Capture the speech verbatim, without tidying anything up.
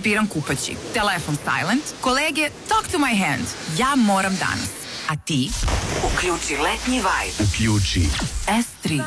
kapiram kupaći. Telefon silent, kolege talk to my hand. Ja moram danas. A ti? Uključi letnji vibe. Uključi S tri.